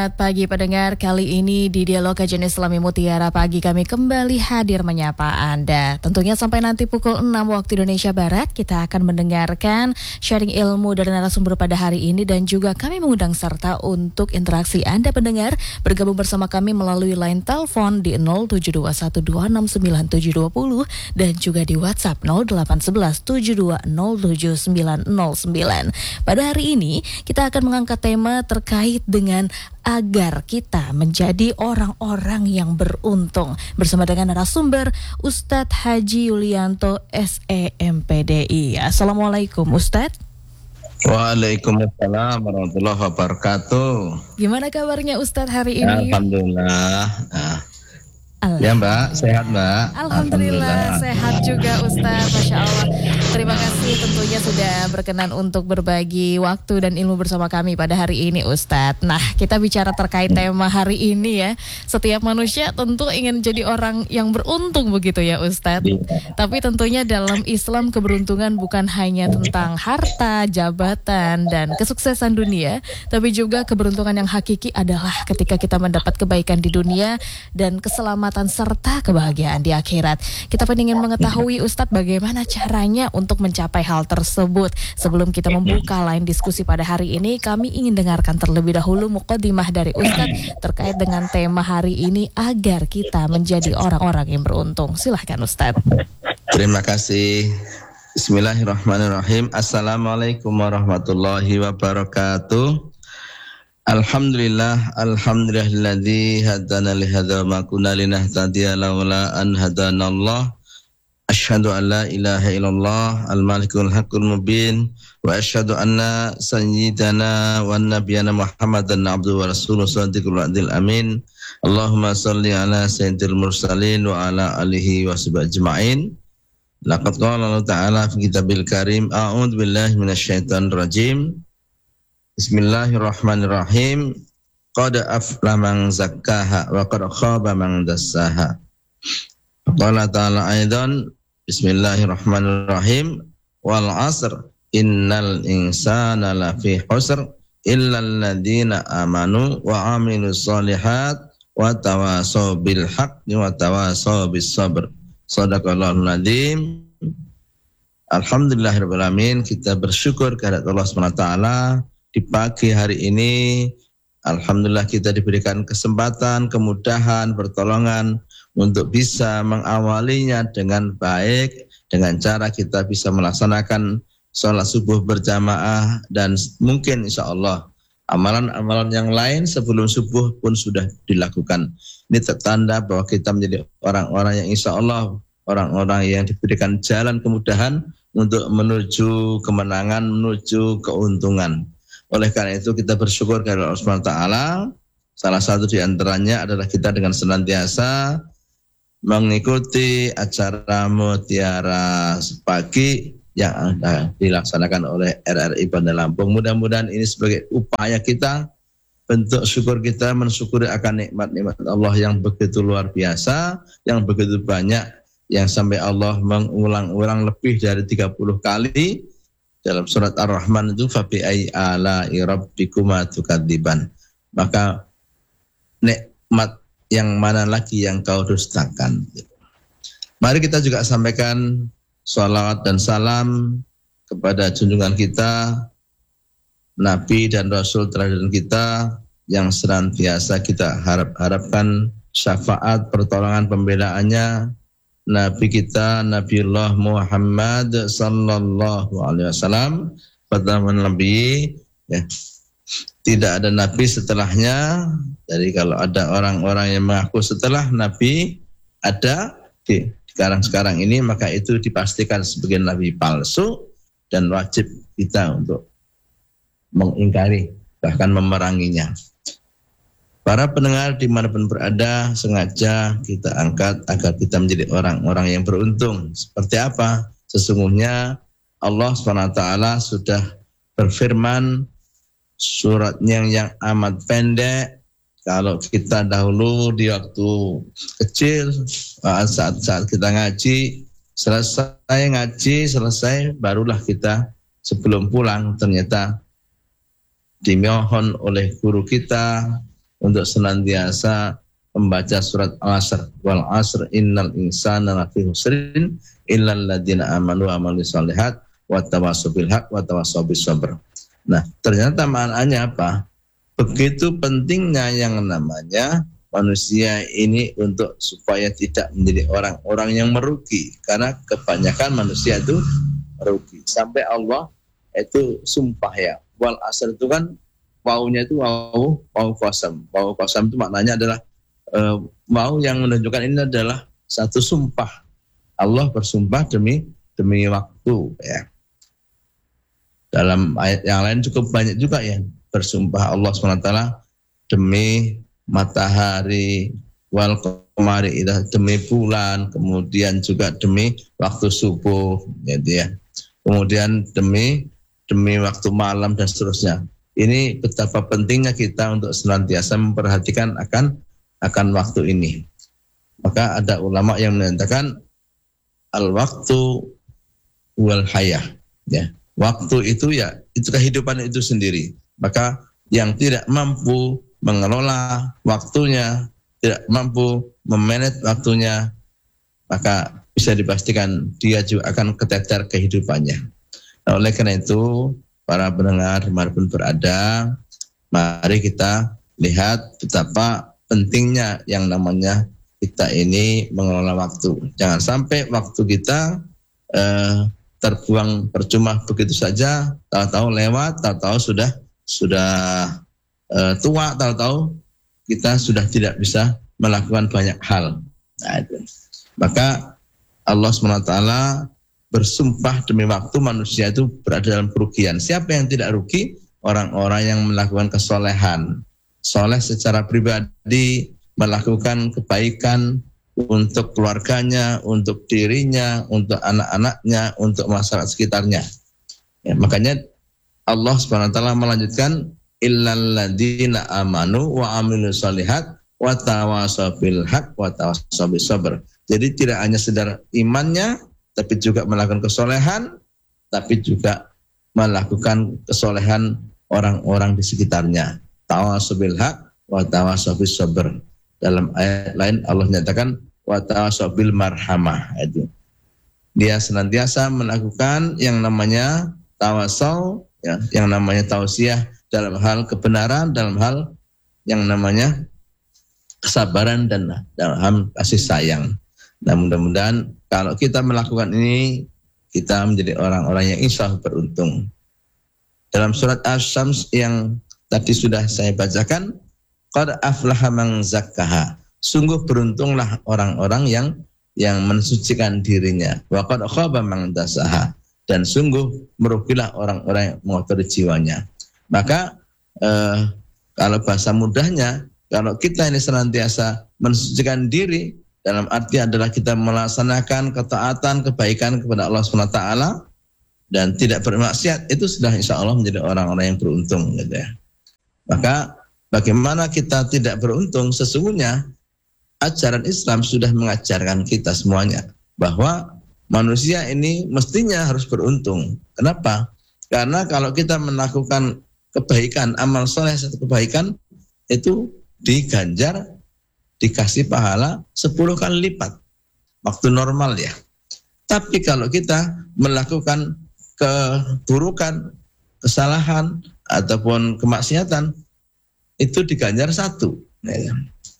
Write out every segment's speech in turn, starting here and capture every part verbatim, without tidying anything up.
Selamat pagi pendengar, kali ini di Dialog Kajian Islami Mutiara Pagi kami kembali hadir menyapa Anda. Tentunya sampai nanti pukul enam waktu Indonesia Barat kita akan mendengarkan sharing ilmu dari narasumber pada hari ini dan juga kami mengundang serta untuk interaksi Anda pendengar bergabung bersama kami melalui line telepon di nol tujuh dua satu dua enam sembilan tujuh dua nol dan juga di WhatsApp nol delapan satu satu tujuh dua nol tujuh sembilan nol sembilan. Pada hari ini kita akan mengangkat tema terkait dengan agar kita menjadi orang-orang yang beruntung bersama dengan narasumber Ustadz Haji Yulianto S E M P D I. Assalamualaikum Ustadz. Waalaikumsalam warahmatullahi wabarakatuh. Gimana kabarnya Ustadz hari ini? Alhamdulillah. Nah. Ya Mbak, sehat Mbak? Alhamdulillah, Alhamdulillah sehat juga Ustadz, Masya Allah. Terima kasih tentunya sudah berkenan untuk berbagi waktu dan ilmu bersama kami pada hari ini Ustadz. Nah, kita bicara terkait tema hari ini ya. Setiap manusia tentu ingin jadi orang yang beruntung begitu ya Ustadz. Ya. Tapi tentunya dalam Islam keberuntungan bukan hanya tentang harta, jabatan, dan kesuksesan dunia. Tapi juga keberuntungan yang hakiki adalah ketika kita mendapat kebaikan di dunia dan keselamatan serta kebahagiaan di akhirat. Kita ingin mengetahui Ustadz bagaimana caranya untuk mencapai hal tersebut. Sebelum kita membuka line diskusi pada hari ini, kami ingin dengarkan terlebih dahulu muqaddimah dari Ustadz terkait dengan tema hari ini agar kita menjadi orang-orang yang beruntung. Silahkan Ustadz. Terima kasih. Bismillahirrahmanirrahim. Assalamualaikum warahmatullahi wabarakatuh. Alhamdulillah, alhamdulillahilladzi hadana li hadza ma kunna linahtadiya laula an hadanallah. Asyhadu an la ilaha illallah al-malikul haqqul mubin wa asyhadu anna sayyidana wa nabiyyana Muhammadan abduhu wa rasuluhu shadiqul wa'dil amin. Allahumma shalli ala sayyidil mursalin wa ala alihi wa sahbihi ajma'in. Laqad qala Allah ta'ala fi kitabil karim a'udzu billahi minasyaitonir rajim. Bismillahirrahmanirrahim. Qad aflaha man zakkaha wa qad khaba man dassaha. Qala ta'ala aidan Bismillahirrahmanirrahim. Wal 'asr innal insana lafi khusr illa alladziina amanu wa 'amilus shalihat wa tawasaw bil haqqi wa tawasaw bis sabr. Shadaqallahul adzim. Alhamdulillahirabbil alamin. Kita bersyukur kehadirat Allah Subhanahu wa taala. Di pagi hari ini, alhamdulillah kita diberikan kesempatan, kemudahan, pertolongan untuk bisa mengawalinya dengan baik, dengan cara kita bisa melaksanakan sholat subuh berjamaah dan mungkin insya Allah amalan-amalan yang lain sebelum subuh pun sudah dilakukan. Ini tertanda bahwa kita menjadi orang-orang yang insya Allah orang-orang yang diberikan jalan kemudahan untuk menuju kemenangan, menuju keuntungan. Oleh karena itu kita bersyukur kepada Allah Subhanahu wa taala. Salah satu di antaranya adalah kita dengan senantiasa mengikuti acara Mutiara Pagi yang ada dilaksanakan oleh R R I Bandar Lampung. Mudah-mudahan ini sebagai upaya kita, bentuk syukur kita mensyukuri akan nikmat-nikmat Allah yang begitu luar biasa, yang begitu banyak, yang sampai Allah mengulang-ulang lebih dari tiga puluh kali. Dalam surat Ar-Rahman itu fabi ayyi ala'i rabbikuma tukadziban. Maka nikmat yang mana lagi yang kau dustakan. Mari kita juga sampaikan shalawat dan salam kepada junjungan kita Nabi dan Rasul teladan kita yang senantiasa kita harap-harapkan syafaat pertolongan pembelaannya Nabi kita Nabiullah Muhammad sallallahu alaihi wasallam. Pertama Nabi ya, tidak ada Nabi setelahnya. Jadi kalau ada orang-orang yang mengaku setelah Nabi ada di sekarang-sekarang ini, maka itu dipastikan sebagai Nabi palsu dan wajib kita untuk mengingkari bahkan memeranginya. Para pendengar dimanapun berada, sengaja kita angkat agar kita menjadi orang-orang yang beruntung. Seperti apa? Sesungguhnya Allah subhanahu wa taala sudah berfirman suratnya yang amat pendek. Kalau kita dahulu di waktu kecil, saat-saat kita ngaji, selesai ngaji, selesai, barulah kita sebelum pulang ternyata dimohon oleh guru kita untuk senantiasa membaca surat Al-Asr, wal asr innal insana lafi khusrin illal ladzina amanu wa amilus shalihat wa tawassaw bil haqq wa tawassaw bis sabr. Nah, ternyata maknanya apa? Begitu pentingnya yang namanya manusia ini untuk supaya tidak menjadi orang-orang yang merugi, karena kebanyakan manusia itu merugi. Sampai Allah itu sumpah ya. Wal asr itu kan wawunya itu wawu wawu qasam. Wawu qasam itu maknanya adalah Uh, mau yang menunjukkan ini adalah satu sumpah. Allah bersumpah demi demi waktu ya. Dalam ayat yang lain cukup banyak juga ya bersumpah Allah subhanahu wa taala demi matahari wal qamari, demi bulan, kemudian juga demi waktu subuh gitu ya. Kemudian demi demi waktu malam dan seterusnya. Ini betapa pentingnya kita untuk senantiasa memperhatikan akan akan waktu ini. Maka ada ulama yang menyatakan al-waktu wal hayah ya. Waktu itu ya itu kehidupan itu sendiri. Maka yang tidak mampu mengelola waktunya, tidak mampu memanage waktunya, maka bisa dipastikan dia juga akan keteter kehidupannya. Nah, oleh karena itu para pendengar dimanapun berada, mari kita lihat betapa pentingnya yang namanya kita ini mengelola waktu. Jangan sampai waktu kita eh, terbuang percuma begitu saja, tahu-tahu lewat, tahu-tahu sudah sudah eh, tua, tahu-tahu kita sudah tidak bisa melakukan banyak hal. Nah, itu. Maka Allah subhanahu wa taala bersumpah demi waktu, manusia itu berada dalam kerugian. Siapa yang tidak rugi? Orang-orang yang melakukan kesolehan. Soleh secara pribadi, melakukan kebaikan untuk keluarganya, untuk dirinya, untuk anak-anaknya, untuk masyarakat sekitarnya. Ya, makanya Allah subhanahu wa taala melanjutkan illal ladzina amanu wa amilus shalihat wa tawassaw bil haqq wa tawassaw bis sabr. Jadi tidak hanya sekedar imannya, tapi juga melakukan kesolehan, tapi juga melakukan kesolehan orang-orang di sekitarnya. Tawassaw bil haqq wa tawassaw bis sabr. Dalam ayat lain Allah nyatakan wa tawassaw bil marhamah. Itu. Dia senantiasa melakukan yang namanya tawassaw, ya, yang namanya tausiah dalam hal kebenaran, dalam hal yang namanya kesabaran dan dalam hal kasih sayang. Nah, mudah-mudahan kalau kita melakukan ini, kita menjadi orang-orang yang insya Allah beruntung. Dalam surat Asy-Syams yang tadi sudah saya bacakan, qad aflaha man zakkaha. Sungguh beruntunglah orang-orang yang yang mensucikan dirinya. Wa qad khaba man dasaha. Dan sungguh merugilah orang-orang yang mengotori jiwanya. Maka eh, kalau bahasa mudahnya, kalau kita ini senantiasa mensucikan diri, dalam arti adalah kita melaksanakan ketaatan, kebaikan kepada Allah subhanahu wa taala dan tidak bermaksiat, itu sudah insya Allah menjadi orang-orang yang beruntung gitu ya. Maka bagaimana kita tidak beruntung? Sesungguhnya ajaran Islam sudah mengajarkan kita semuanya bahwa manusia ini mestinya harus beruntung. Kenapa? Karena kalau kita melakukan kebaikan, amal soleh satu kebaikan itu diganjar, dikasih pahala sepuluh kali lipat waktu normal ya. Tapi kalau kita melakukan keburukan, kesalahan ataupun kemaksiatan, itu diganjar satu. Ya.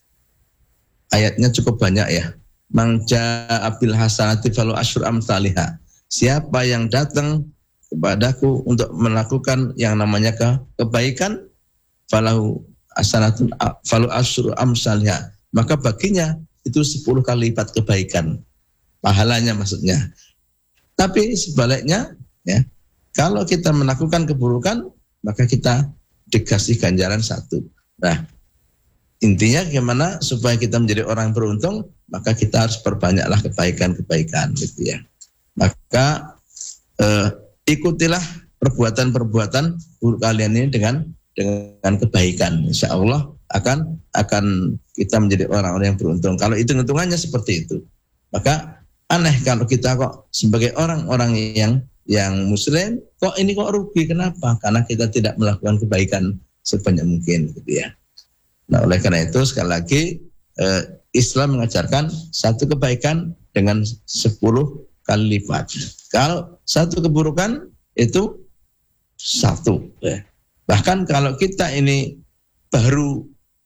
Ayatnya cukup banyak ya. Man jaa bil hasanati falahu asyru amsalihha. Siapa yang datang kepadaku untuk melakukan yang namanya ke, kebaikan, falahu hasanatun falahu asyru amsalihha. Maka baginya itu sepuluh kali lipat kebaikan. Pahalanya maksudnya. Tapi sebaliknya ya, kalau kita melakukan keburukan, maka kita dikasih ganjaran satu. Nah, intinya gimana supaya kita menjadi orang beruntung, maka kita harus perbanyaklah kebaikan-kebaikan gitu ya. Maka eh, ikutilah perbuatan-perbuatan buruk kalian ini dengan dengan kebaikan. Insya Allah akan akan kita menjadi orang-orang yang beruntung. Kalau hitung-hitungannya seperti itu, maka aneh kalau kita kok sebagai orang-orang yang yang muslim kok ini kok rugi. Kenapa? Karena kita tidak melakukan kebaikan sebanyak mungkin gitu ya. Nah, oleh karena itu sekali lagi eh, Islam mengajarkan satu kebaikan dengan sepuluh kali lipat. Kalau satu keburukan itu satu. Ya. Bahkan kalau kita ini baru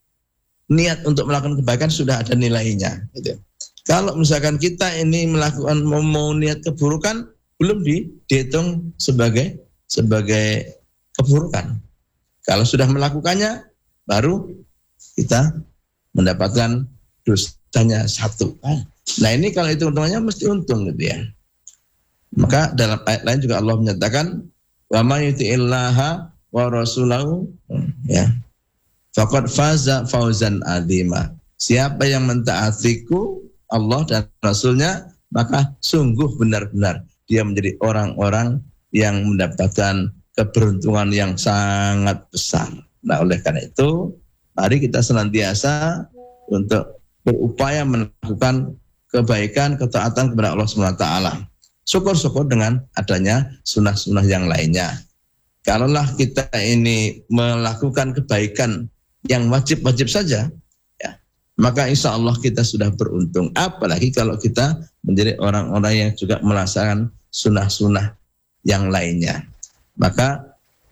niat untuk melakukan kebaikan sudah ada nilainya. Gitu. Kalau misalkan kita ini melakukan mau, mau niat keburukan belum di, dihitung sebagai sebagai keburukan. Kalau sudah melakukannya baru kita mendapatkan dosanya satu. Nah ini kalau itu untungnya mesti untung gitu ya. Maka dalam ayat lain juga Allah menyatakan wa may yuti'illaha wa rasulahu ya faqad faza fauzan adzima. Siapa yang mentaatiku Allah dan Rasulnya maka sungguh benar-benar dia menjadi orang-orang yang mendapatkan keberuntungan yang sangat besar. Nah oleh karena itu mari kita senantiasa untuk berupaya melakukan kebaikan, ketaatan kepada Allah subhanahu wa taala. Syukur-syukur dengan adanya sunnah-sunnah yang lainnya. Kalaulah kita ini melakukan kebaikan yang wajib-wajib saja, ya, maka insya Allah kita sudah beruntung. Apalagi kalau kita menjadi orang-orang yang juga melaksanakan sunnah-sunnah yang lainnya. Maka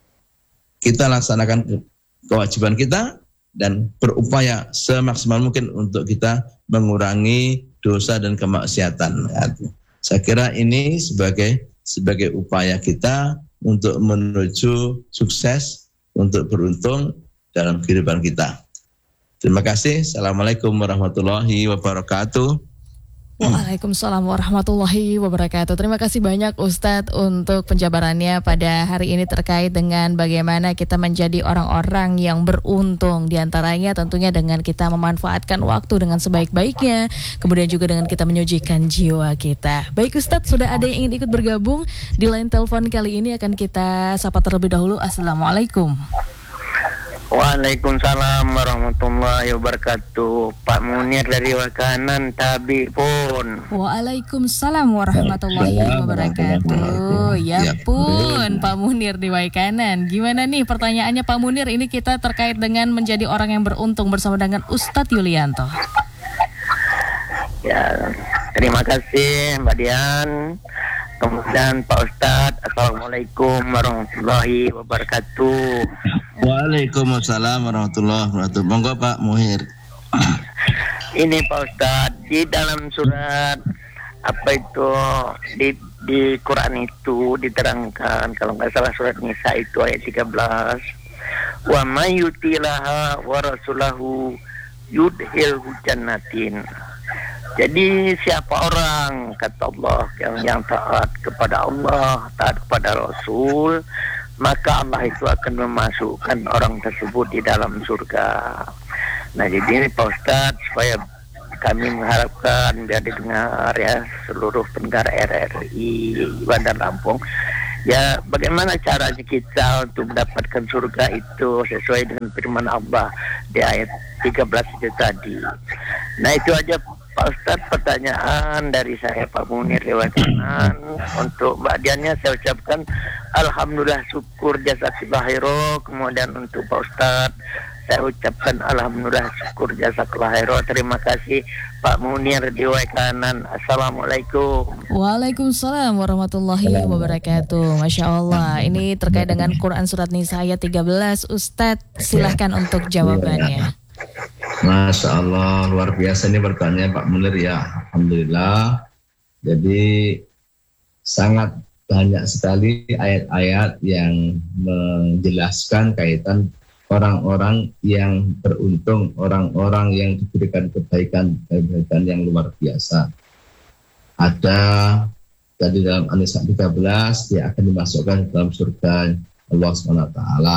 kita laksanakan kewajiban kita dan berupaya semaksimal mungkin untuk kita mengurangi dosa dan kemaksiatan. Saya kira ini sebagai sebagai upaya kita untuk menuju sukses, untuk beruntung dalam kehidupan kita. Terima kasih. Assalamualaikum warahmatullahi wabarakatuh. Waalaikumsalam warahmatullahi wabarakatuh. Terima kasih banyak Ustadz untuk penjabarannya pada hari ini terkait dengan bagaimana kita menjadi orang-orang yang beruntung. Di antaranya tentunya dengan kita memanfaatkan waktu dengan sebaik-baiknya, kemudian juga dengan kita menyucikan jiwa kita. Baik Ustadz, sudah ada yang ingin ikut bergabung di line telepon kali ini, akan kita sapa terlebih dahulu. Assalamualaikum. Waalaikumsalam warahmatullahi wabarakatuh. Pak Munir dari Wakanan Tabi pun. Waalaikumsalam warahmatullahi wabarakatuh. Ya pun Pak Munir di Waikanan. Gimana nih pertanyaannya Pak Munir? Ini kita terkait dengan menjadi orang yang beruntung bersama dengan Ustadz Yulianto. Ya, terima kasih Mbak Dian. Kemudian Pak Ustadz, Assalamualaikum warahmatullahi wabarakatuh. Waalaikumsalam warahmatullahi wabarakatuh. Monggo Pak Muhir. Ini Pak Ustadz, di dalam surat apa itu di di Quran itu diterangkan, kalau nggak salah surat Nisa itu ayat tiga belas, wa may yutilaha wa rasulahu yudhilhu jannatin. Jadi siapa orang, kata Allah, yang yang taat kepada Allah, taat kepada Rasul, maka Allah itu akan memasukkan orang tersebut di dalam surga. Nah jadi ini Pak Ustadz, supaya kami mengharapkan biar didengar ya seluruh pendengar R R I Bandar Lampung, ya bagaimana caranya kita untuk mendapatkan surga itu sesuai dengan firman Allah di ayat tiga belas itu tadi. Nah itu aja Pak Ustadz pertanyaan dari saya Pak Munir lewat kanan. Untuk Mbak Diannya saya ucapkan alhamdulillah, syukur jazakallahu khairan. Kemudian untuk Pak Ustadz saya ucapkan alhamdulillah, syukur jazakallahu khairan. Terima kasih Pak Munir di kanan. Assalamualaikum. Waalaikumsalam warahmatullahi wabarakatuh. Masya Allah. Ini terkait dengan Quran surat Nisa ayat tiga belas. Ustadz silahkan untuk jawabannya. Masya Allah, luar biasa ini pertanyaan Pak Munir ya. Alhamdulillah. Jadi sangat banyak sekali ayat-ayat yang menjelaskan kaitan orang-orang yang beruntung, orang-orang yang diberikan kebaikan-kebaikan yang luar biasa. Ada tadi dalam An-Nisa tiga belas, dia akan dimasukkan dalam surga Allah subhanahu wa taala.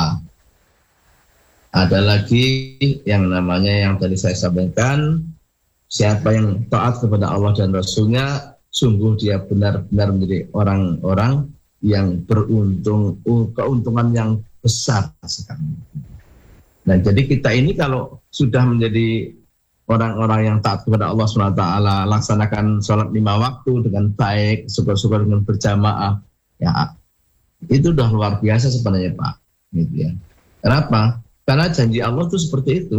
Ada lagi yang namanya yang tadi saya sampaikan, siapa yang taat kepada Allah dan Rasulnya, sungguh dia benar-benar menjadi orang-orang yang beruntung, keuntungan yang besar sekali. Nah jadi kita ini kalau sudah menjadi orang-orang yang taat kepada Allah subhanahu wa taala, laksanakan sholat lima waktu dengan baik, syukur-syukur dengan berjamaah, ya itu udah luar biasa sebenarnya Pak. Gitu ya. Kenapa? Karena janji Allah itu seperti itu.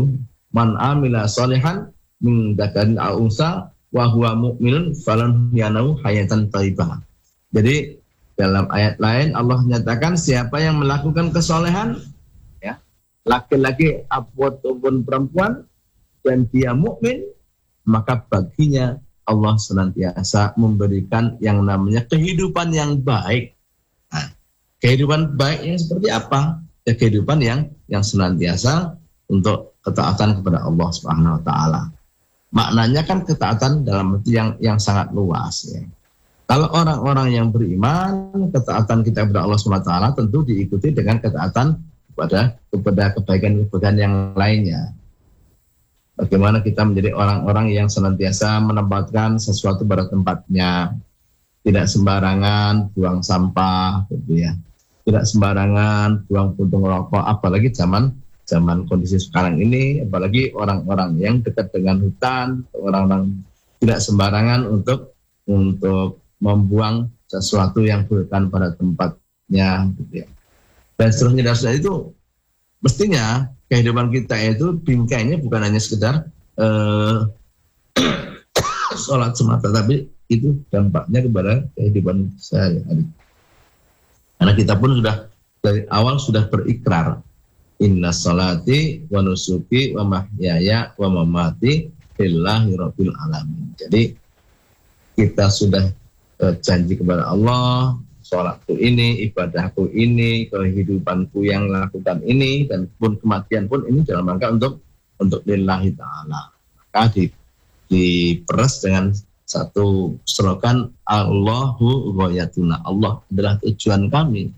man amila sholihan min dzakarin aw unsa wa huwa mu'minun falanhiyanahu hayatan thayyibah. Jadi dalam ayat lain Allah nyatakan siapa yang melakukan kesolehan, ya, laki-laki ataupun perempuan, dan dia mukmin, maka baginya Allah senantiasa memberikan yang namanya kehidupan yang baik. Nah, kehidupan baik yang seperti apa? Ya, kehidupan yang yang senantiasa untuk ketaatan kepada Allah Subhanahu wa taala. Maknanya kan ketaatan dalam arti yang yang sangat luas, ya. Kalau orang-orang yang beriman, ketaatan kita kepada Allah Subhanahu wa taala tentu diikuti dengan ketaatan kepada kepada kebaikan-kebaikan yang lainnya. Bagaimana kita menjadi orang-orang yang senantiasa menempatkan sesuatu pada tempatnya, tidak sembarangan buang sampah, gitu ya, tidak sembarangan buang puntung rokok, apalagi zaman zaman kondisi sekarang ini, apalagi orang-orang yang dekat dengan hutan, orang-orang tidak sembarangan untuk untuk membuang sesuatu yang bukan pada tempatnya, gitu ya. Dan seterusnya dan seterusnya itu mestinya kehidupan kita itu bingkainya bukan hanya sekedar uh, sholat semata, tapi itu dampaknya kepada kehidupan sehari-hari. Karena kita pun sudah dari awal sudah berikrar, inna sholati wa nusuki wa mahyaya wa mamati lillahi rabbil alamin. Jadi kita sudah uh, janji kepada Allah, sholatku ini, ibadahku ini, kehidupanku yang lakukan ini, dan pun kematian pun ini dalam rangka untuk untuk lillahi ta'ala. Maka di, diperas dengan satu slogan Allahu ghayatuna, Allah adalah tujuan kami.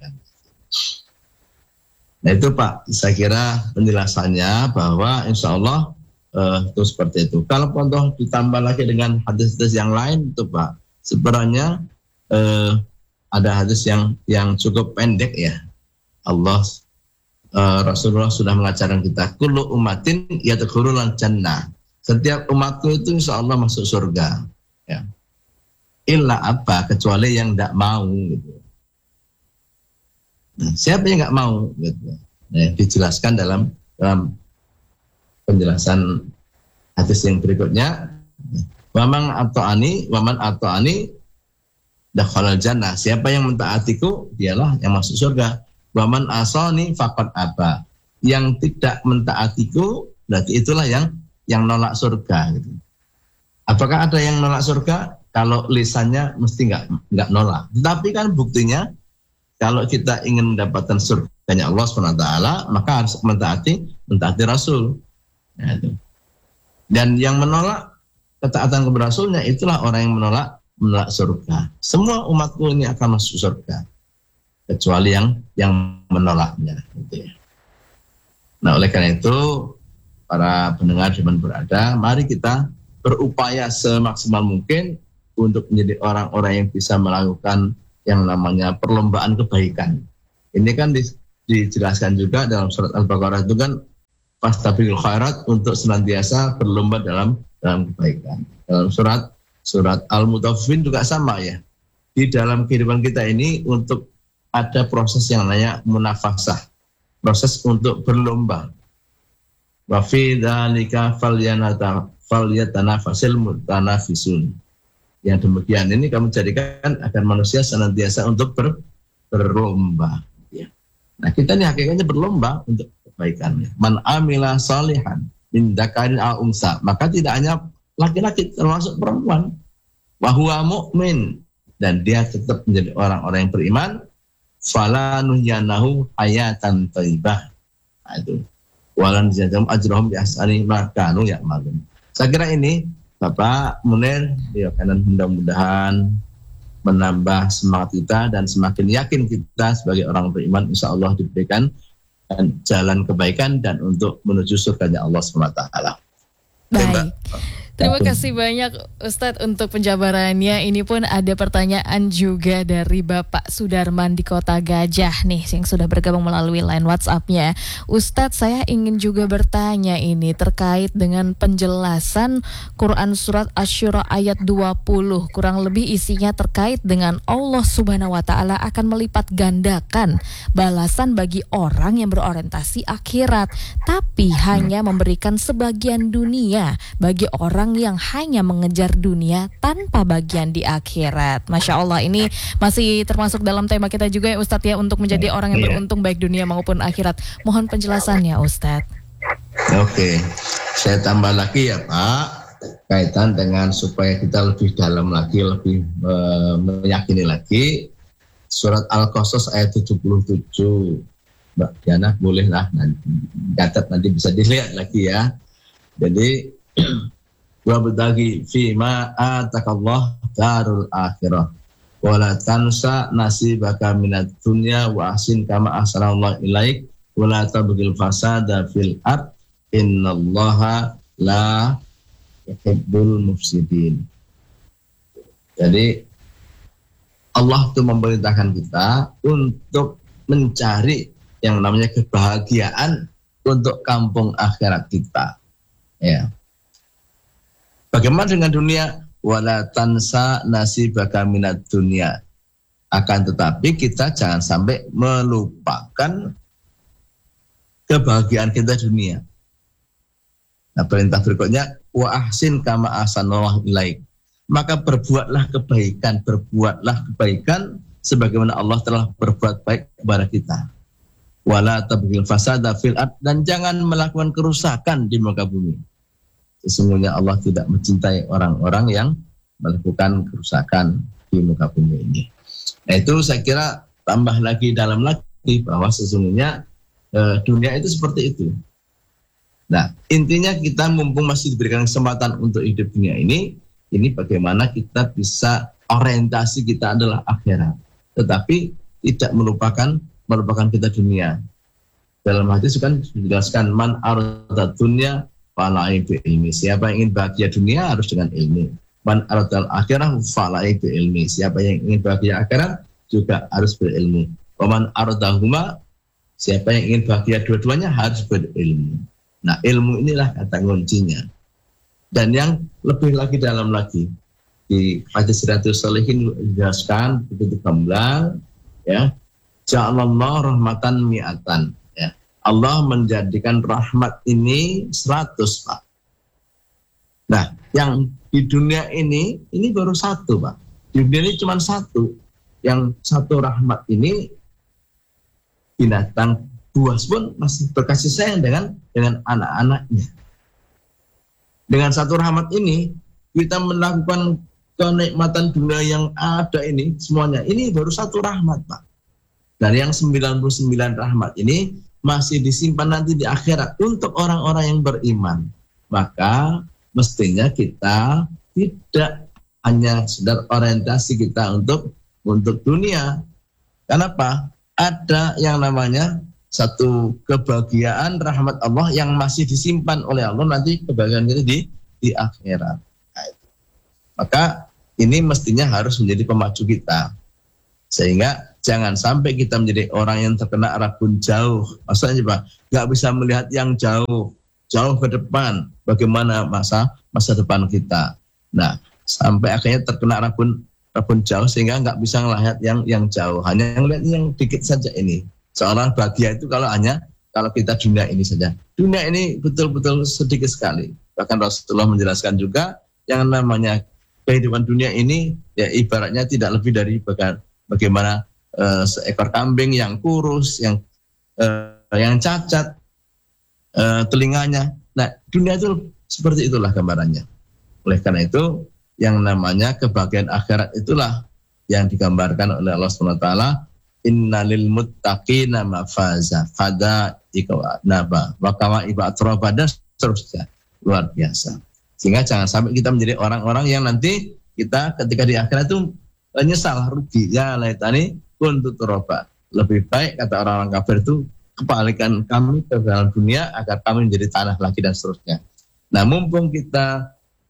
Nah itu Pak, saya kira penjelasannya bahwa insya Allah uh, itu seperti itu. Kalau contoh ditambah lagi dengan hadis-hadis yang lain itu Pak, sebenarnya uh, ada hadis yang yang cukup pendek ya. Allah uh, Rasulullah sudah mengajarkan kita kullu ummatin yadkhulul jannah. Setiap umatku itu insya Allah masuk surga. Ya. Illa apa, kecuali yang tidak mau gitu. Nah, siapa yang nggak mau gitu. Nah, dijelaskan dalam dalam penjelasan hadis yang berikutnya. Waman ata'ani waman ata'ani dakhalal jannah. Siapa yang mentaatiku, dialah yang masuk surga. Waman asani faqad aba. Yang tidak mentaatiku, berarti itulah yang yang nolak surga gitu. Apakah ada yang nolak surga? Kalau lisannya mesti enggak enggak nolak. Tetapi kan buktinya kalau kita ingin mendapatkan surganya Allah subhanahu wa taala, maka harus mentaati mentaati Rasul. Ya, itu. Dan yang menolak ketaatan kepada Rasulnya itulah orang yang menolak menolak surga. Semua umatku ini akan masuk surga kecuali yang yang menolaknya. Gitu ya. Nah oleh karena itu para pendengar dimanapun berada, mari kita berupaya semaksimal mungkin untuk menjadi orang-orang yang bisa melakukan yang namanya perlombaan kebaikan. Ini kan di, dijelaskan juga dalam surat Al-Baqarah itu kan fastabiqul khairat, untuk senantiasa berlomba dalam dalam kebaikan. Dalam surat Surat Al-Mutaffifin juga sama ya. Di dalam kehidupan kita ini untuk ada proses yang namanya munafasah, proses untuk berlomba. Wa fi dzalika falyatanafasil mutanafisun. Yang demikian ini kamu jadikan agar manusia senantiasa untuk ber, berlomba. Ya. Nah kita ini hakikatnya berlomba untuk kebaikan. Man amila salihan min dzakarin aw unsa, maka tidak hanya laki-laki termasuk perempuan, wa huwa mu'min, dan dia tetap menjadi orang-orang yang beriman, fala nuhyanahu hayatan thayyibah. Nah, itu walan jazam ajrahum bi ahsani ma kanu ya'malun. Saya kira ini Bapak Munir ya, karena mudah-mudahan menambah semangat kita dan semakin yakin kita sebagai orang beriman insya Allah diberikan jalan kebaikan dan untuk menuju surganya Allah subhanahu wa taala. Baik. Terima kasih banyak Ustadz untuk penjabarannya. Ini pun ada pertanyaan juga dari Bapak Sudarman di Kota Gajah nih yang sudah bergabung melalui line WhatsApp-nya. Ustadz, saya ingin juga bertanya ini terkait dengan penjelasan Quran Surat Asy-Syura ayat dua puluh. Kurang lebih isinya terkait dengan Allah Subhanahu wa Ta'ala akan melipat gandakan balasan bagi orang yang berorientasi akhirat, tapi hanya memberikan sebagian dunia bagi orang yang hanya mengejar dunia tanpa bagian di akhirat. Masya Allah, ini masih termasuk dalam tema kita juga ya Ustadz ya, untuk menjadi orang yang beruntung baik dunia maupun akhirat. Mohon penjelasannya Ustadz. Oke, saya tambah lagi ya Pak, kaitan dengan supaya kita lebih dalam lagi, lebih uh, meyakini lagi. Surat Al-Qasas ayat tujuh puluh tujuh, Mbak Diana bolehlah nanti catat, nanti bisa dilihat lagi ya. Jadi wa bagi fi ma atakallah darul akhirah wa la tansa nasibaka minad dunya wa ahsin kama ahsanallahu ilaik wa la tabghil fasada fil ard innallaha la yuhibbul mufsidin. Jadi Allah itu memerintahkan kita untuk mencari yang namanya kebahagiaan untuk kampung akhirat kita. Ya. Bagaimana dengan dunia? Wala tansa nasibaka minad dunya. Akan tetapi kita jangan sampai melupakan kebahagiaan kita dunia. Nah, perintah berikutnya wa ahsin kama ahsanallahu ilaik. Maka berbuatlah kebaikan, berbuatlah kebaikan sebagaimana Allah telah berbuat baik kepada kita. Wala tabghil fasada fil ard, dan jangan melakukan kerusakan di muka bumi. Sesungguhnya Allah tidak mencintai orang-orang yang melakukan kerusakan di muka bumi ini. Nah itu saya kira tambah lagi dalam lagi bahwa sesungguhnya eh, dunia itu seperti itu. Nah intinya kita mumpung masih diberikan kesempatan untuk hidup dunia ini, ini bagaimana kita bisa orientasi kita adalah akhirat, tetapi tidak melupakan melupakan kita dunia. Dalam hadis kan dijelaskan man arada dunya fala'i bi ilmi. Siapa yang ingin bahagia dunia harus dengan ilmu. Man aradal akhirah fala'i bi ilmi. Siapa yang ingin bahagia akhirat juga harus berilmu. Wa man aradahuma, siapa yang ingin bahagia dua-duanya harus berilmu. Nah, ilmu inilah kata kuncinya. Dan yang lebih lagi dalam lagi di hadis Riyadhus Shalihin dijelaskan begitu gamblang ya. Ja'alallahu rahmatan mi'atan. Ya. Allah menjadikan rahmat ini seratus, Pak. Nah, yang di dunia ini, ini baru satu, Pak. Di dunia ini cuma satu. Yang satu rahmat ini, binatang buas pun masih berkasih sayang dengan dengan anak-anaknya. Dengan satu rahmat ini, kita melakukan kenikmatan dunia yang ada ini, semuanya. Ini baru satu rahmat, Pak. Dan yang sembilan puluh sembilan rahmat ini masih disimpan nanti di akhirat untuk orang-orang yang beriman. Maka mestinya kita tidak hanya sekedar orientasi kita untuk untuk dunia. Kenapa? Ada yang namanya satu kebahagiaan rahmat Allah yang masih disimpan oleh Allah nanti kebahagiaan itu di di akhirat. Nah, maka ini mestinya harus menjadi pemacu kita. Sehingga jangan sampai kita menjadi orang yang terkena rabun jauh. Maksudnya Pak, nggak bisa melihat yang jauh, jauh ke depan. Bagaimana masa masa depan kita. Nah, sampai akhirnya terkena rabun rabun jauh sehingga nggak bisa melihat yang yang jauh. Hanya melihat yang dikit saja ini. Seorang bahagia itu kalau hanya kalau kita dunia ini saja. Dunia ini betul-betul sedikit sekali. Bahkan Rasulullah menjelaskan juga yang namanya kehidupan dunia ini ya ibaratnya tidak lebih dari bagaimana uh, seekor kambing yang kurus, yang uh, yang cacat uh, telinganya. Nah, dunia itu seperti itulah gambarannya. Oleh karena itu, yang namanya kebahagiaan akhirat itulah yang digambarkan oleh Allah subhanahu wa taala. Innalil muttaqina mafaza fada ikawa naba wa kama ibatroba dan seterusnya. Luar biasa. Sehingga jangan sampai kita menjadi orang-orang yang nanti kita ketika di akhirat itu nyesal, rugi. Ya laitani kuntu turaba. Lebih baik kata orang-orang kafir itu kebalikan kami ke dalam dunia agar kami menjadi tanah lagi dan seterusnya. Nah, mumpung kita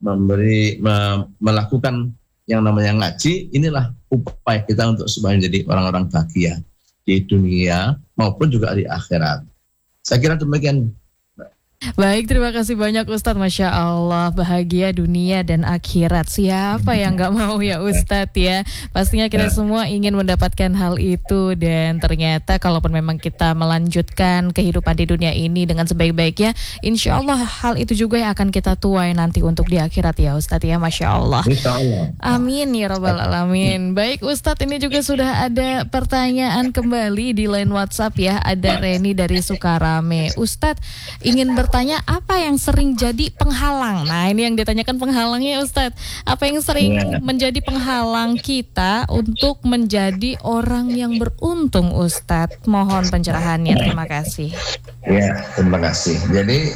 memberi me, melakukan yang namanya ngaji, inilah upaya kita untuk supaya menjadi orang-orang bahagia di dunia maupun juga di akhirat. Saya kira demikian. Baik, terima kasih banyak Ustadz. Masya Allah, bahagia dunia dan akhirat. Siapa yang gak mau ya Ustadz ya? Pastinya kita semua ingin mendapatkan hal itu. Dan ternyata kalaupun memang kita melanjutkan kehidupan di dunia ini dengan sebaik-baiknya, insya Allah hal itu juga yang akan kita tuai nanti untuk di akhirat ya Ustadz ya. Masya Allah. Amin ya Rabbal Alamin. Baik Ustadz, ini juga sudah ada pertanyaan kembali di line WhatsApp ya. Ada Reni dari Sukarame. Ustadz ingin ber Tanya apa yang sering jadi penghalang. Nah ini yang ditanyakan penghalangnya Ustadz. Apa yang sering yeah. menjadi penghalang kita untuk menjadi orang yang beruntung Ustadz? Mohon pencerahannya, terima kasih. Ya, terima kasih. Jadi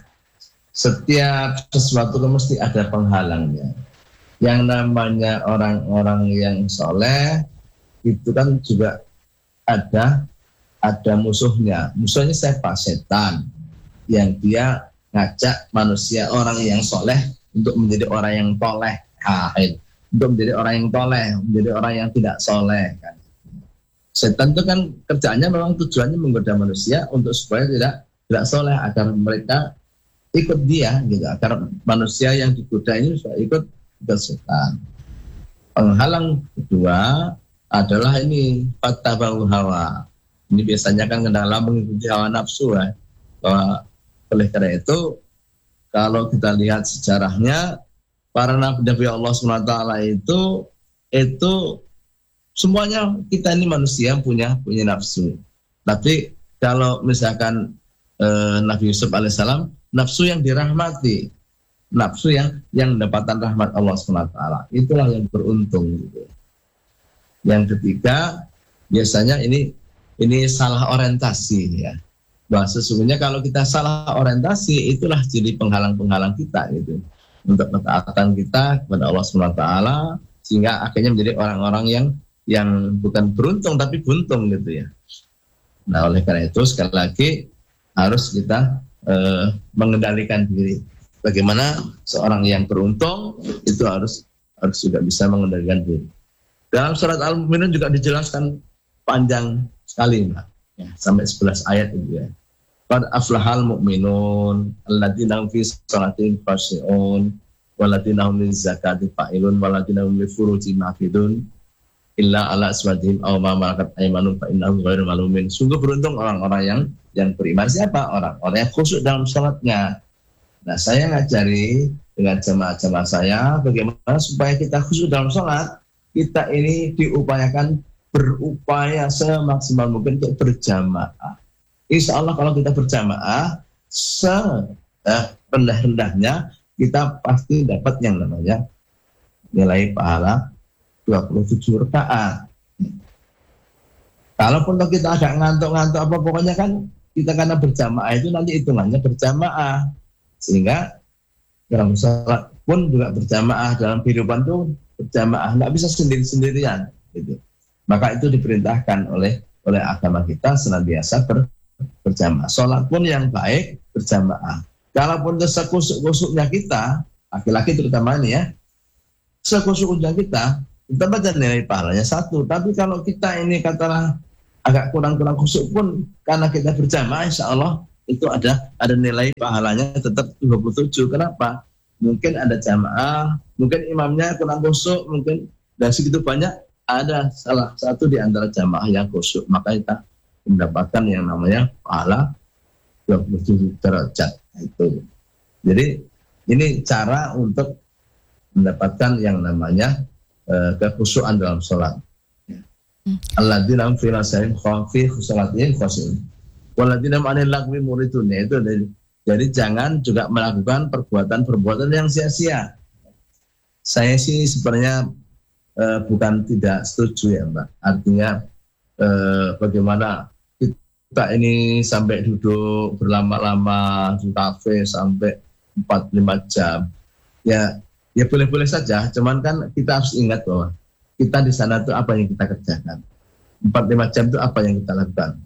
setiap sesuatu mesti ada penghalangnya. Yang namanya orang-orang yang soleh itu kan juga ada ada musuhnya. Musuhnya siapa? Setan. Yang dia ngajak manusia orang yang soleh untuk menjadi orang yang toleh, haid, untuk menjadi orang yang toleh, menjadi orang yang tidak soleh. Kan. Setan itu kan kerjaannya memang tujuannya menggoda manusia untuk supaya tidak tidak soleh, agar mereka ikut dia, gitu, agar manusia yang digoda ini supaya ikut ikut setan. Penghalang kedua adalah ini fattabahu hawa. Ini biasanya kan kendala mengikuti hawa nafsu ya. Bahwa oleh karena itu, kalau kita lihat sejarahnya, para nabi-nabi Allah subhanahu wa taala itu, itu semuanya kita ini manusia punya punya nafsu. Tapi kalau misalkan eh, Nabi Yusuf alaihissalam, nafsu yang dirahmati, nafsu yang yang mendapatkan rahmat Allah subhanahu wa taala, itulah yang beruntung. Gitu. Yang ketiga, biasanya ini ini salah orientasi ya. Bahwa sesungguhnya kalau kita salah orientasi, itulah jadi penghalang-penghalang kita gitu untuk ketaatan kita kepada Allah subhanahu wa taala, sehingga akhirnya menjadi orang-orang yang yang bukan beruntung tapi buntung gitu ya. Nah oleh karena itu sekali lagi harus kita eh, mengendalikan diri. Bagaimana seorang yang beruntung itu harus harus juga bisa mengendalikan diri. Dalam surat Al-Mu'minun juga dijelaskan panjang sekali Mbak. Ya, sampai sebelas ayat itu ya. Qad aflahal mu'minun alladzina hum fi shalatihim khashi'un walladzina hum lizakati fa'ilun walladzina hum li furujihim hafidun illa ala aswadihim aw ma malakat aymanuhum fa innahum ghairu malumin. Sungguh beruntung orang-orang yang yang beriman. Siapa? Orang-orang yang khusyuk dalam salatnya. Nah, saya ngajari dengan jamaah-jamaah saya bagaimana supaya kita khusyuk dalam salat. Kita ini diupayakan berupaya semaksimal mungkin untuk berjamaah. Insya Allah kalau kita berjamaah, serendah-rendahnya kita pasti dapat yang namanya nilai pahala dua puluh tujuh rakaat. Kalaupun kita agak ngantuk-ngantuk apa pokoknya kan kita karena berjamaah itu nanti hitungannya berjamaah. Sehingga dalam sholat pun juga berjamaah, dalam kehidupan itu berjamaah, nggak bisa sendiri-sendirian. Gitu. Maka itu diperintahkan oleh oleh agama kita senantiasa ber, berjamaah. Sholat pun yang baik berjamaah. Kalaupun sekusuk-kusuknya kita, laki-laki terutama ini ya, sekusuk-kusuknya kita, kita baca nilai pahalanya satu. Tapi kalau kita ini katalah agak kurang-kurang kusuk pun, karena kita berjamaah, insya Allah itu ada ada nilai pahalanya tetap dua puluh tujuh. Kenapa? Mungkin ada jamaah, mungkin imamnya kurang kusuk, mungkin dan segitu banyak. Ada salah satu di antara jamaah yang khusyuk, maka kita mendapatkan yang namanya pahala dua puluh tujuh derajat itu. Jadi ini cara untuk mendapatkan yang namanya uh, kekhusyukan dalam sholat. Alladzina hum fi salatihim fi salatihim khashi'un walladzina hum 'anil lagwi muridun. Itu dari, jadi jangan juga melakukan perbuatan-perbuatan yang sia-sia. Saya sih sebenarnya Uh, bukan tidak setuju ya Mbak. Artinya uh, bagaimana kita ini sampai duduk berlama-lama di kafe sampai empat lima jam. Ya, ya boleh-boleh saja. Cuman kan kita harus ingat bahwa kita di sana itu apa yang kita kerjakan. empat lima jam itu apa yang kita lakukan.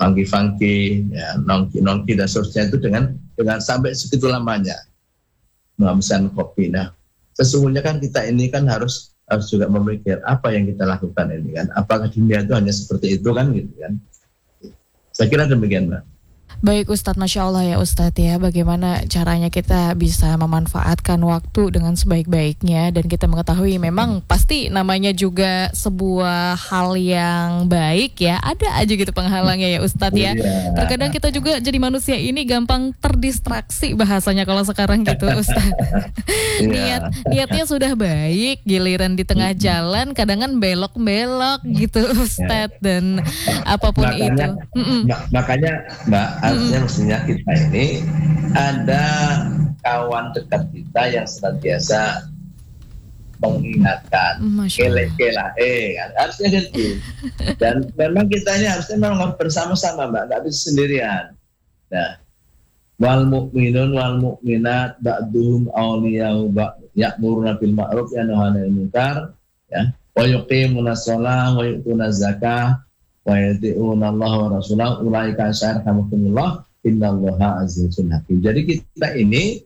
Funky-funky, ya, nongki-nongki dan seterusnya itu dengan dengan sampai segitu lamanya. menghabiskan kopi. Nah, sesungguhnya kan kita ini kan harus harus juga memikir apa yang kita lakukan ini kan. Apakah dunia itu hanya seperti itu kan gitu kan. Saya kira demikian, Mbak. Baik Ustadz, Masya Allah ya Ustadz ya, bagaimana caranya kita bisa memanfaatkan waktu dengan sebaik-baiknya, dan kita mengetahui memang pasti namanya juga sebuah hal yang baik ya, ada aja gitu penghalangnya ya Ustadz ya. Terkadang kita juga jadi manusia ini gampang terdistraksi bahasanya kalau sekarang gitu Ustadz. Niat niatnya sudah baik, giliran di tengah jalan kadang-kadang belok-belok gitu Ustadz, dan apapun makanya, itu. mak- makanya Mbak, artinya mestinya kita ini ada kawan dekat kita yang senantiasa mengingatkan, kele-kela, eh, kan? Harusnya gitu. Dan memang kita ini harusnya memang bersama-sama, Mbak, nggak bisa sendirian. Nah, wal mu'minun wal mu'minat ba'duhum awliya'u ba'd ya'muruna bil ma'ruf wa yanhauna 'anil munkar, ya, wa yuqimuna shalah wa yu'tuna zakah wa yuti'una Allah wa rasulahu ulaika syarhamullah innallaha azizun hakim. Jadi kita ini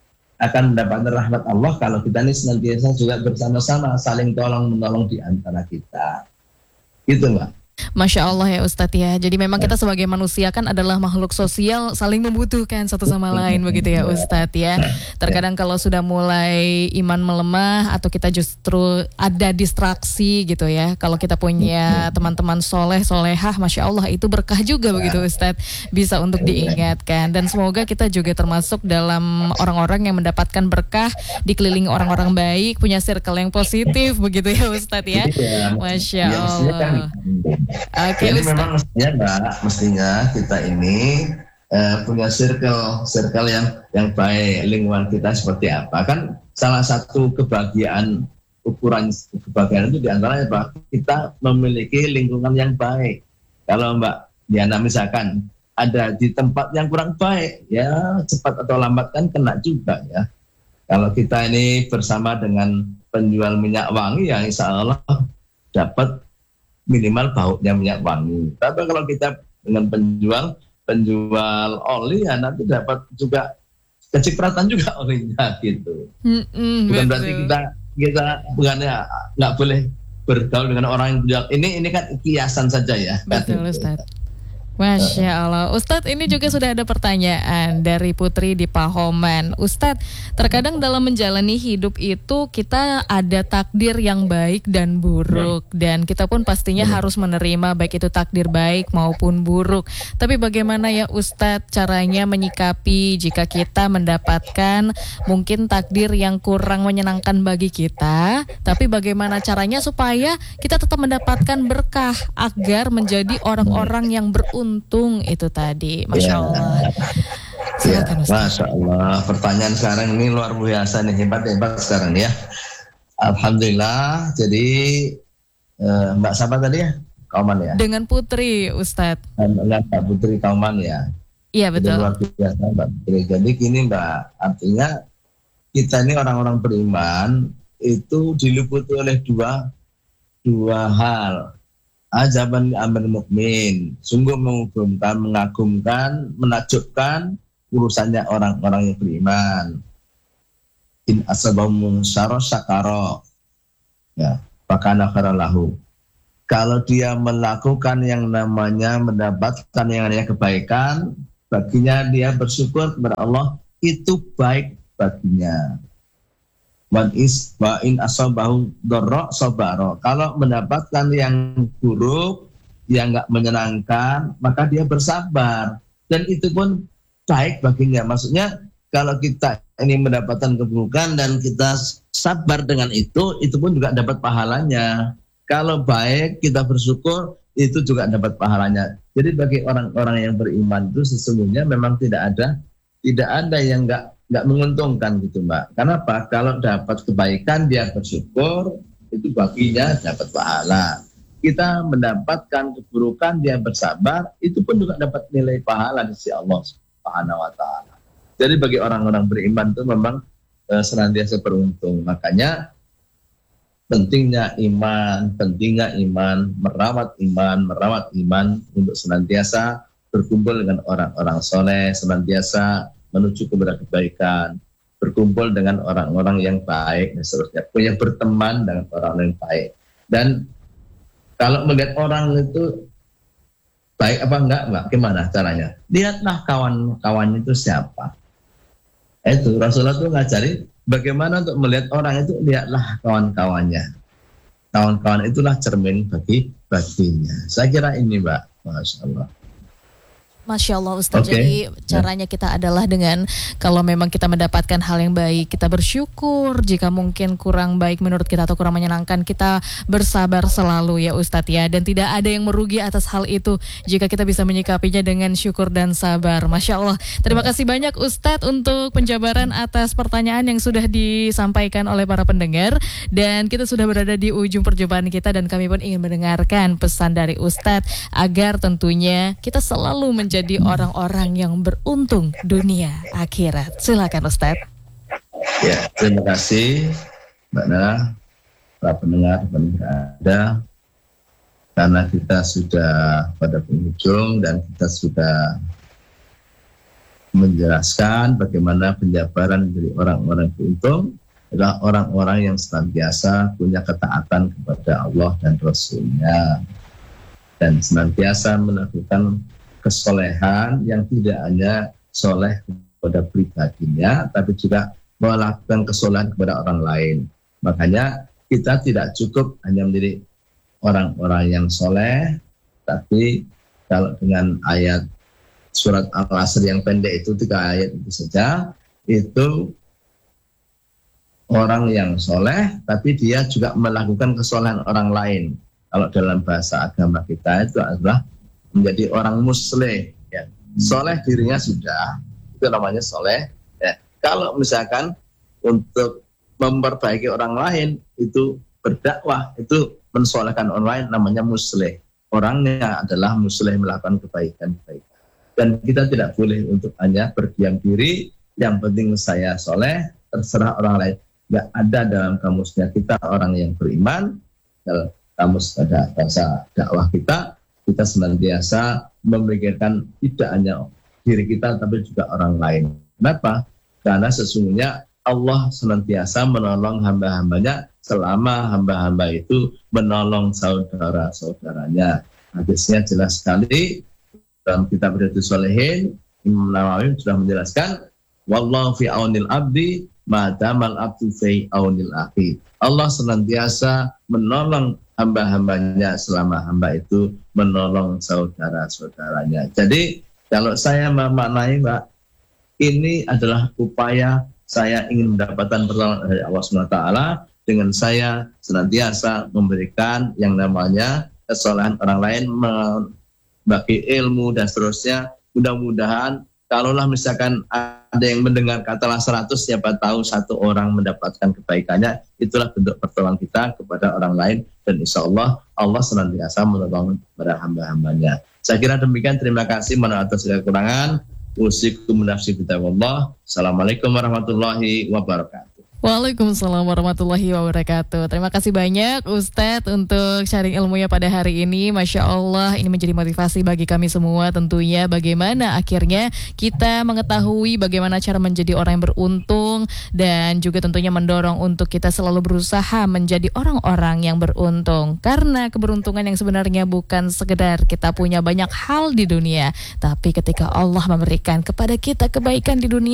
akan mendapatkan rahmat Allah kalau kita ini senantiasa juga bersama-sama saling tolong menolong di antara kita. Gitu, Mbak. Masya Allah ya Ustadz ya. Jadi memang kita sebagai manusia kan adalah makhluk sosial, saling membutuhkan satu sama lain begitu ya Ustadz ya. Terkadang kalau sudah mulai iman melemah atau kita justru ada distraksi gitu ya, kalau kita punya teman-teman soleh solehah, Masya Allah itu berkah juga begitu Ustadz, bisa untuk diingatkan. Dan semoga kita juga termasuk dalam orang-orang yang mendapatkan berkah, dikelilingi orang-orang baik, punya circle yang positif begitu ya Ustadz ya. Masya Allah. Oke, Jadi memang mestinya Mbak, mestinya kita ini uh, punya circle, circle yang yang baik, lingkungan kita seperti apa. Kan salah satu kebahagiaan, ukuran kebahagiaan itu diantaranya bahwa kita memiliki lingkungan yang baik. Kalau Mbak Diana misalkan ada di tempat yang kurang baik, ya cepat atau lambat kan kena juga ya. Kalau kita ini bersama dengan penjual minyak wangi, ya insya Allah dapat minimal baunya minyak wangi. Tapi kalau kita dengan penjual penjual oli, ya nanti dapat juga kecipratan juga olinya gitu. Mm-mm, bukan betul. Berarti kita kita bukannya nggak boleh bergaul dengan orang yang penjual. Ini ini kan kiasan saja ya. Betul Ustaz. Masya Allah. Ustadz, ini juga sudah ada pertanyaan dari Putri di Pahoman. Ustadz, terkadang dalam menjalani hidup itu kita ada takdir yang baik dan buruk, dan kita pun pastinya harus menerima baik itu takdir baik maupun buruk. Tapi bagaimana ya Ustadz caranya menyikapi jika kita mendapatkan mungkin takdir yang kurang menyenangkan bagi kita, tapi bagaimana caranya supaya kita tetap mendapatkan berkah agar menjadi orang-orang yang beruntung untung itu tadi. Masya Allah. Ya, ya, Masya Allah. Pertanyaan sekarang ini luar biasa nih, hebat-hebat sekarang ya. Alhamdulillah. Jadi eh, Mbak siapa tadi ya? Kauman ya? Dengan Putri Ustadz. Enggak, Mbak Putri Kauman ya. Iya betul. Jadi luar biasa Mbak Putri. Jadi gini Mbak, artinya kita ini orang-orang beriman itu diliputi oleh dua dua hal. Ajaban amr mukmin, sungguh mengagumkan, mengagumkan, menakjubkan urusannya orang-orang yang beriman. In asabahum syarra syakara, ya, fakana khairan lahu. Kalau dia melakukan yang namanya mendapatkan yang namanya kebaikan, baginya dia bersyukur kepada Allah, itu baik baginya. Wan is wa in asabahu dharra sabara. Kalau mendapatkan yang buruk, yang enggak menyenangkan, maka dia bersabar, dan itu pun baik baginya. Maksudnya kalau kita ini mendapatkan keburukan dan kita sabar dengan itu, itu pun juga dapat pahalanya. Kalau baik kita bersyukur, itu juga dapat pahalanya. Jadi bagi orang-orang yang beriman itu sesungguhnya memang tidak ada tidak ada yang enggak nggak menguntungkan gitu Mbak. Karena apa? Kalau dapat kebaikan dia bersyukur, itu baginya dapat pahala. Kita mendapatkan keburukan dia bersabar, itu pun juga dapat nilai pahala di sisi Allah Subhanahu wa taala. Jadi bagi orang-orang beriman itu memang e, senantiasa beruntung. Makanya pentingnya iman, pentingnya iman, merawat iman, merawat iman untuk senantiasa berkumpul dengan orang-orang soleh, senantiasa menuju kepada kebaikan. berkumpul dengan orang-orang yang baik dan seterusnya, punya berteman dengan orang yang baik. Dan kalau melihat orang itu baik apa enggak, Mbak, gimana caranya? Lihatlah kawan-kawan itu siapa. Itu Rasulullah itu ngajari bagaimana untuk melihat orang itu, lihatlah kawan-kawannya. Kawan-kawan itulah cermin bagi baginya. Saya kira ini, Mbak. Masya Allah. Masya Allah Ustaz, Okay. jadi caranya kita adalah dengan kalau memang kita mendapatkan hal yang baik, kita bersyukur. Jika mungkin kurang baik menurut kita atau kurang menyenangkan, kita bersabar selalu ya Ustadz ya. Dan tidak ada yang merugi atas hal itu jika kita bisa menyikapinya dengan syukur dan sabar. Masya Allah. Terima kasih banyak Ustadz untuk penjabaran atas pertanyaan yang sudah disampaikan oleh para pendengar. Dan kita sudah berada di ujung perjumpaan kita dan kami pun ingin mendengarkan pesan dari Ustadz agar tentunya kita selalu menjadi jadi orang-orang yang beruntung dunia akhirat. Silakan Ustadz. Ya, terima kasih Mbak Nana, para pendengar pendengar Anda, karena kita sudah pada penghujung dan kita sudah menjelaskan bagaimana penjabaran dari orang-orang beruntung adalah orang-orang yang senantiasa punya ketaatan kepada Allah dan Rasul-Nya dan senantiasa melakukan kesolehan yang tidak hanya soleh kepada pribadinya, tapi juga melakukan kesolehan kepada orang lain. Makanya kita tidak cukup hanya menjadi orang-orang yang soleh, tapi kalau dengan ayat surat Al-Asr yang pendek itu, tiga ayat itu saja, itu orang yang soleh, tapi dia juga melakukan kesolehan orang lain. Kalau dalam bahasa agama kita itu adalah menjadi orang musleh, ya. Soleh dirinya sudah, itu namanya soleh. Ya. Kalau misalkan untuk memperbaiki orang lain itu berdakwah, itu mensolehkan orang lain, namanya musleh. Orangnya adalah musleh, melakukan kebaikan-kebaikan. Dan kita tidak boleh untuk hanya berdiam diri. Yang penting saya soleh, terserah orang lain. Nggak ada dalam kamusnya kita orang yang beriman. Dalam kamus pada bahasa dakwah kita, kita senantiasa memikirkan tidak hanya diri kita tapi juga orang lain. Kenapa? Karena sesungguhnya Allah senantiasa menolong hamba-hambanya selama hamba-hamba itu menolong saudara-saudaranya. Hadisnya jelas sekali dalam kitab Riyadhus Shalihin, Imam Nawawi sudah menjelaskan, wallahu fi aunil abdi madamal abdu fi aunil akhi. Allah senantiasa menolong hamba-hambanya selama hamba itu menolong saudara-saudaranya. Jadi kalau saya memaknai, Mbak, ini adalah upaya saya ingin mendapatkan pertolongan dari Allah subhanahu wa taala dengan saya senantiasa memberikan yang namanya kesalahan orang lain, membagi ilmu dan seterusnya. Mudah-mudahan kalaulah misalkan ada yang mendengar katalah seratus, siapa tahu satu orang mendapatkan kebaikannya, itulah bentuk pertolongan kita kepada orang lain, dan insya Allah Allah senantiasa menolong kepada hamba-hambanya. Saya kira demikian, terima kasih, mohon atas segala kekurangan. Usikum nafsi bitaqwallah. Assalamualaikum warahmatullahi wabarakatuh. Waalaikumsalam warahmatullahi wabarakatuh. Terima kasih banyak Ustadz untuk sharing ilmunya pada hari ini. Masya Allah, ini menjadi motivasi bagi kami semua tentunya. Bagaimana akhirnya kita mengetahui bagaimana cara menjadi orang yang beruntung, dan juga tentunya mendorong untuk kita selalu berusaha menjadi orang-orang yang beruntung. Karena keberuntungan yang sebenarnya bukan sekedar kita punya banyak hal di dunia, tapi ketika Allah memberikan kepada kita kebaikan di dunia,